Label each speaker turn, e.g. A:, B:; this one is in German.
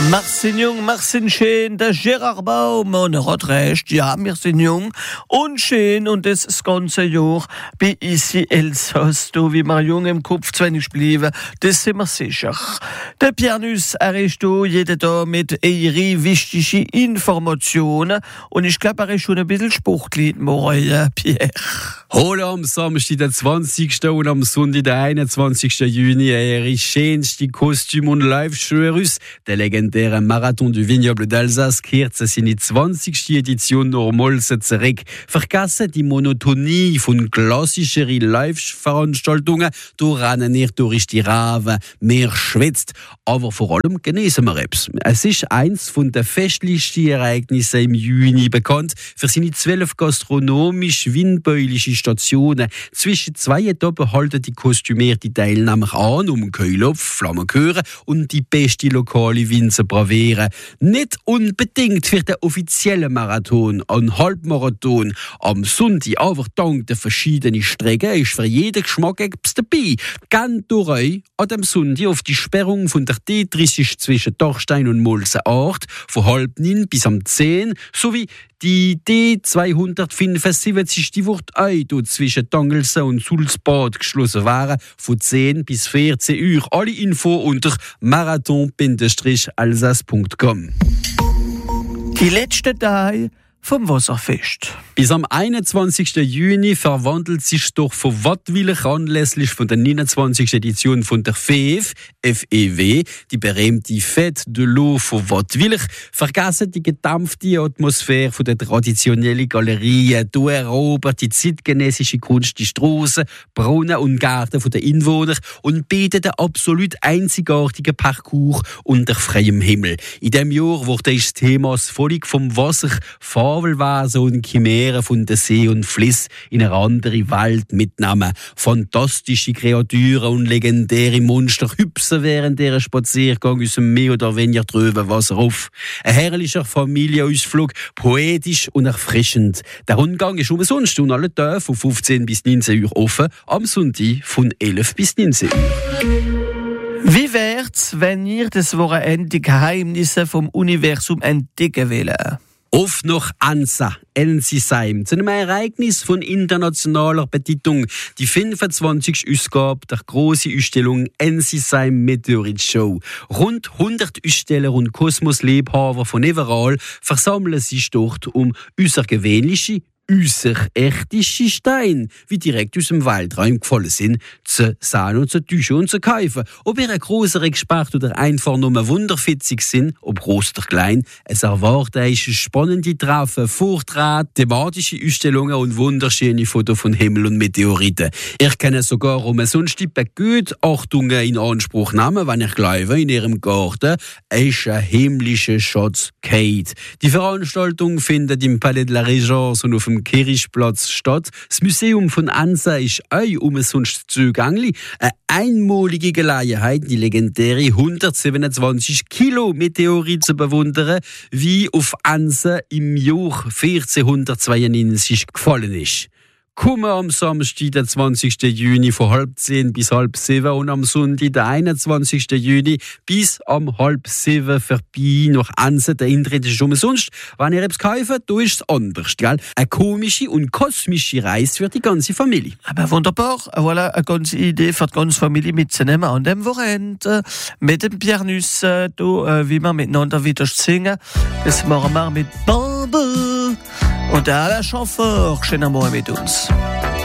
A: Marcin Jung, Marcin Schön, der Gerard Baum und er hat recht, ja, wir sind jung und schön und das ganze Jahr bei Isi Elsass, da wie wir jung im Kopf zu wenig bleiben, das sind wir sicher. Der Pianus ist da jeden Tag mit ihren wichtigen Informationen und ich glaube, er ist schon ein bisschen Sportlied morgen, Pierre.
B: Hol am Samstag, der 20. und am Sonntag, der 21. Juni, ihre schönste Kostüm- und Live-Show aus. Der legendäre Marathon du Vignoble d'Alsace kehrt in die 20. Edition nochmals zurück. Vergessen die Monotonie von klassischeren Live-Veranstaltungen. Du rennen nicht durch die Raven, mehr schwitzt. Aber vor allem genießen wir etwas. Es ist eins von den festlichsten Ereignissen im Juni bekannt für seine 12 gastronomisch-windbäuliche Stationen. Zwischen zwei Etappen halten die kostümierte Teilnehmer an, um Keulopf, Flammenchöre und die beste lokale Wein zu probieren. Nicht unbedingt für den offiziellen Marathon, einen Halbmarathon. Am Sonntag, aber dank der verschiedenen Strecken, ist für jeden Geschmack etwas dabei. Gern durch an dem Sonntag auf die Sperrung von der D30 zwischen Dachstein und Molsen-Art von 8:30 bis 10 sowie die D275, die wird auch zwischen Tangelsen und Sulzbad geschlossen waren, von 10 bis 14 Uhr. Alle Info unter marathon-alsace.com.
A: Die letzten Tage vom Wasserfest.
B: Bis am 21. Juni verwandelt sich doch von Wattwiller anlässlich von der 29. Edition von der FEW, die berühmte Fête de l'eau von Wattwiller. Vergessen die gedämpfte Atmosphäre von der traditionellen Galerie. Du erobert die zeitgenössische Kunst die Strassen, Brunnen und Gärten der Einwohner und bietet einen absolut einzigartigen Parcours unter freiem Himmel. In diesem Jahr wurde das Thema das Volk vom Wasser, Fabelwesen und Chimären von der See und Fliss in eine andere Welt mitnehmen. Fantastische Kreaturen und legendäre Monster hüpsen während dieser Spaziergang aus dem mehr oder weniger trüben Wasser auf. Ein herrlicher Familienausflug, poetisch und erfrischend. Der Rundgang ist umsonst und alle Tage von 15 bis 19 Uhr offen, am Sonntag von 11 bis 19 Uhr.
A: Wie wär's, wenn ihr das Wochenende die Geheimnisse vom Universum entdecken wollt?
B: Auf nach Ansa, Ensisheim, zu einem Ereignis von internationaler Bedeutung. Die 25. Ausgabe der grossen Ausstellung Ensisheim Meteorit Show. Rund 100 Aussteller und Kosmosliebhaber von überall versammeln sich dort, um außergewöhnliche, äußerechte Steine, wie direkt aus dem Weltraum gefallen sind, zu sehen und zu täuschen und zu kaufen. Ob ihr ein grosser Experte oder einfach nur wunderfitzig sind, ob groß oder klein, es erwartet euch spannende Treffen, Vorträge, thematische Ausstellungen und wunderschöne Fotos von Himmel und Meteoriten. Ihr könnt sogar sonst gut Achtungen in Anspruch nehmen, wenn ihr glaube, in ihrem Garten ist ein himmlischer Schatz geht. Die Veranstaltung findet im Palais de la Régence und auf dem Kirchplatz statt. Das Museum von Ansa ist auch umsonst zugänglich. Eine einmalige Gelegenheit, die legendäre 127 Kilo Meteorit zu bewundern, wie auf Ansa im Jahr 1492 gefallen ist. Kommen am Samstag, den 20. Juni von 6:30 bis 6:30 und am Sonntag, den 21. Juni bis um 6:30 vorbei nach Ansa. Der Eintritt ist umsonst. Wenn ihr etwas kauft, dann ist es anders, gell? Eine komische und kosmische Reise für die ganze Familie.
A: Aber wunderbar, voilà, eine ganze Idee für die ganze Familie mitzunehmen an dem Wochenende mit dem Pianus, wie wir miteinander wieder singen. Das machen wir mit Bambou und der Alain Chamfort. Schönen Morgen mit uns.